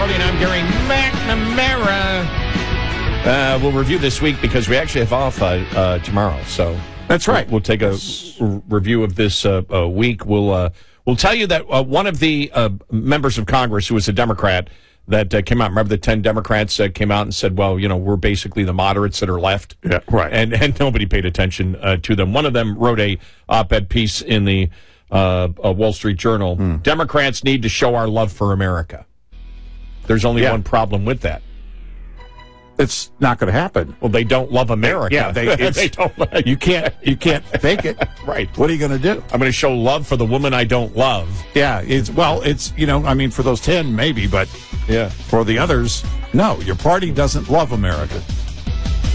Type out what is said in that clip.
Party, and I'm Gary McNamara. We'll review this week because we actually have off tomorrow. So that's right. We'll take a review of this week. We'll tell you that one of the members of Congress who was a Democrat that came out. Remember the 10 Democrats came out and said, well, we're basically the moderates that are left. Yeah, right. And nobody paid attention to them. One of them wrote a op-ed piece in the Wall Street Journal. Democrats need to show our love for America. There's only one problem with that. It's not going to happen. Well, they don't love America. Yeah, they don't. You can't fake it. Right. What are you going to do? I'm going to show love for the woman I don't love. Yeah, it's for those 10 maybe, but yeah, for the others, no. Your party doesn't love America.